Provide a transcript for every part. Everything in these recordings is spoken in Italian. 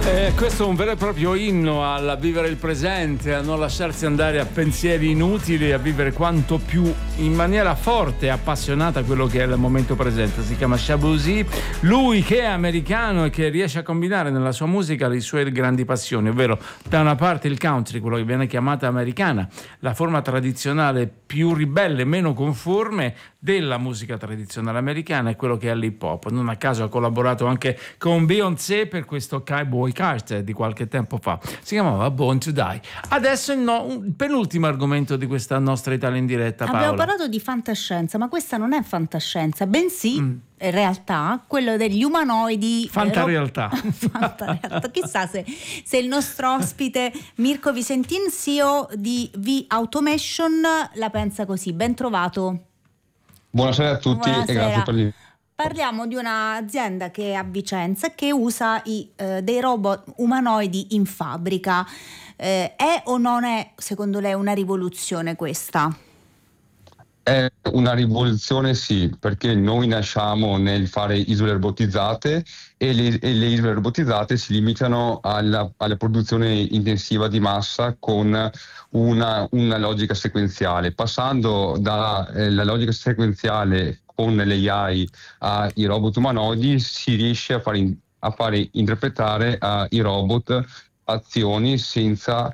Questo è un vero e proprio inno al vivere il presente, a non lasciarsi andare a pensieri inutili, a vivere quanto più in maniera forte e appassionata quello che è il momento presente. Si chiama Shabuzi, lui che è americano e che riesce a combinare nella sua musica le sue grandi passioni, ovvero da una parte il country, quello che viene chiamata americana, la forma tradizionale più ribelle, meno conforme della musica tradizionale americana, e quello che è l'hip hop. Non a caso ha collaborato anche con Beyoncé per questo Cowboy Carter di qualche tempo fa, si chiamava Born to Die. Adesso il penultimo argomento di questa nostra Italia in diretta, Paola. Abbiamo parlato di fantascienza, ma questa non è fantascienza, bensì in realtà quello degli umanoidi. Fantarealtà. Fantarealtà. Chissà se il nostro ospite Mirko Visentin, CEO di V-Automation, la pensa così. Ben trovato. Buonasera a tutti. Buonasera. E grazie per l'invito. Parliamo di un'azienda che è a Vicenza che usa dei robot umanoidi in fabbrica. È o non è, secondo lei, una rivoluzione questa? È una rivoluzione, sì, perché noi nasciamo nel fare isole robotizzate e le isole robotizzate si limitano alla produzione intensiva di massa con una logica sequenziale. Passando dalla logica sequenziale con l'AI ai robot umanoidi si riesce a fare interpretare ai robot azioni senza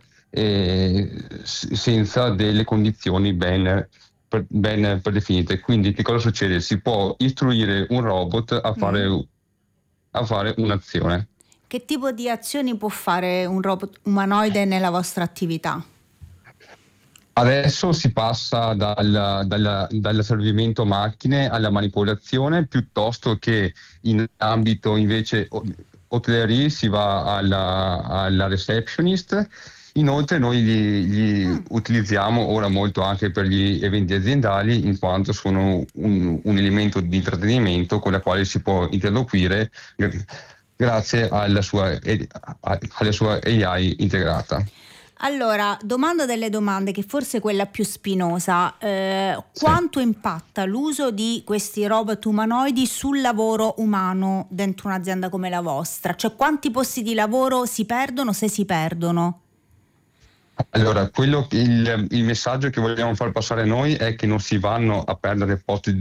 delle condizioni ben predefinite. Quindi che cosa succede? Si può istruire un robot a fare un'azione. Che tipo di azioni può fare un robot umanoide nella vostra attività? Adesso si passa dall'asservimento macchine alla manipolazione, piuttosto che in ambito invece hotellerie si va alla receptionist. Inoltre noi li utilizziamo ora molto anche per gli eventi aziendali, in quanto sono un elemento di intrattenimento con la quale si può interloquire grazie alla sua AI integrata. Allora, domanda delle domande, che forse è quella più spinosa. Quanto impatta l'uso di questi robot umanoidi sul lavoro umano dentro un'azienda come la vostra? Cioè, quanti posti di lavoro si perdono, se si perdono? Allora, il messaggio che vogliamo far passare noi è che non si vanno a perdere posti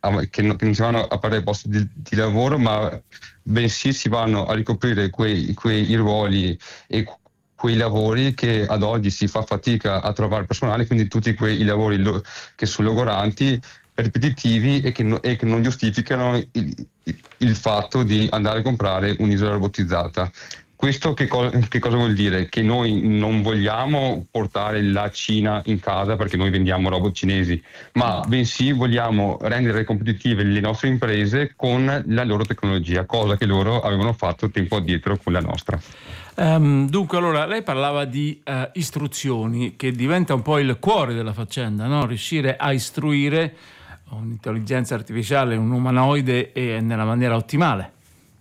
di lavoro, ma bensì si vanno a ricoprire quei ruoli e quei lavori che ad oggi si fa fatica a trovare personale, quindi tutti quei lavori che sono logoranti, ripetitivi e che non giustificano il fatto di andare a comprare un'isola robotizzata. Questo che cosa vuol dire? Che noi non vogliamo portare la Cina in casa perché noi vendiamo robot cinesi, ma bensì vogliamo rendere competitive le nostre imprese con la loro tecnologia, cosa che loro avevano fatto tempo addietro con la nostra. Dunque, allora, lei parlava di istruzioni, che diventa un po' il cuore della faccenda, no? Riuscire a istruire un'intelligenza artificiale, un umanoide nella maniera ottimale.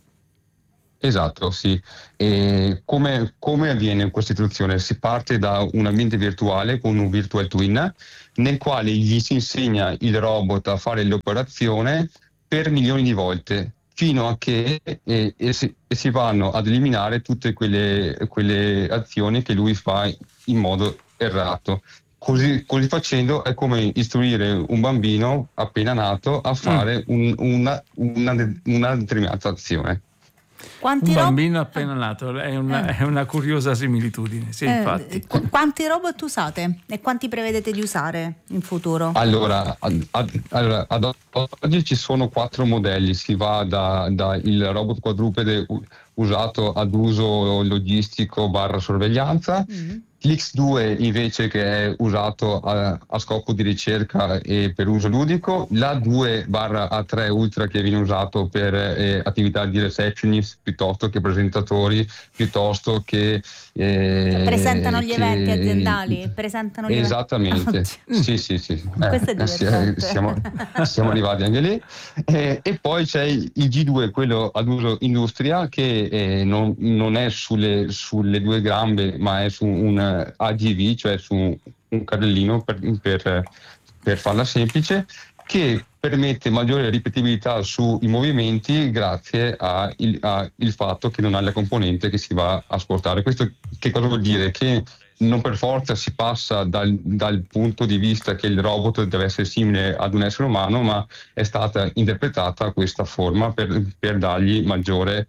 Esatto, sì. E come avviene questa istruzione? Si parte da un ambiente virtuale con un virtual twin nel quale gli si insegna il robot a fare l'operazione per milioni di volte, fino a che si vanno ad eliminare tutte quelle azioni che lui fa in modo errato. Così facendo è come istruire un bambino appena nato a fare una determinata azione. Quanti un bambino appena nato è una curiosa similitudine, sì, infatti. Quanti robot usate e quanti prevedete di usare in futuro? Allora, ad oggi ci sono 4 modelli, si va da il robot quadrupede usato ad uso logistico / sorveglianza, l'X2 invece che è usato a scopo di ricerca e per uso ludico, l'A2 / A3 Ultra che viene usato per attività di receptionist piuttosto che presentatori, piuttosto che presentano gli eventi aziendali, presentano gli esattamente. Sì. Questo è divertente. Siamo arrivati anche lì. E poi c'è il G2, quello ad uso industria, che non è sulle 2 gambe, ma è su un AGV, cioè su un carrellino per farla semplice, che permette maggiore ripetibilità sui movimenti grazie al fatto che non ha la componente che si va a asportare. Questo che cosa vuol dire? Che non per forza si passa dal punto di vista che il robot deve essere simile ad un essere umano, ma è stata interpretata questa forma per dargli maggiore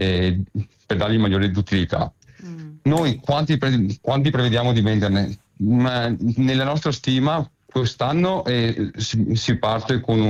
utilità. Noi quanti prevediamo di venderne? Nella nostra stima quest'anno si parte con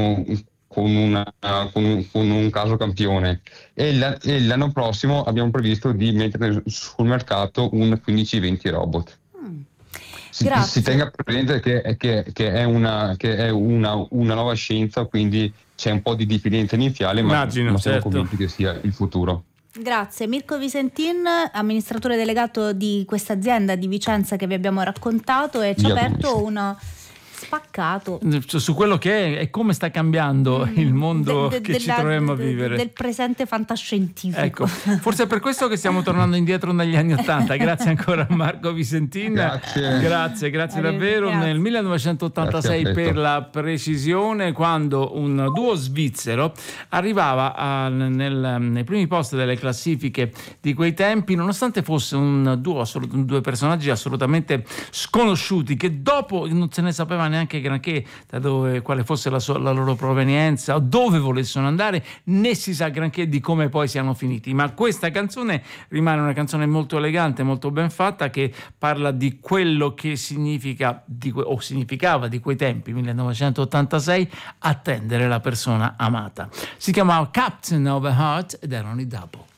un caso campione e l'anno prossimo abbiamo previsto di mettere sul mercato un 15-20 robot. Si tenga presente che è una nuova scienza, quindi c'è un po' di diffidenza iniziale, ma siamo convinti che sia il futuro. Grazie. Mirko Visentin, amministratore delegato di questa azienda di Vicenza che vi abbiamo raccontato, e ci ha aperto uno spaccato su quello che è e come sta cambiando il mondo che ci troviamo a vivere, del presente fantascientifico. Ecco, forse è per questo che stiamo tornando indietro negli anni '80. Grazie ancora a Marco Visentin. Grazie davvero. Grazie. Nel 1986 per la precisione, quando un duo svizzero arrivava nei primi posti delle classifiche di quei tempi, nonostante fosse un duo, due personaggi assolutamente sconosciuti, che dopo non se ne sapeva neanche granché da quale fosse la loro provenienza o dove volessero andare, né si sa granché di come poi siano finiti. Ma questa canzone rimane una canzone molto elegante, molto ben fatta, che parla di quello che significava di quei tempi, 1986, attendere la persona amata. Si chiamava Captain of a Heart ed erano i Double.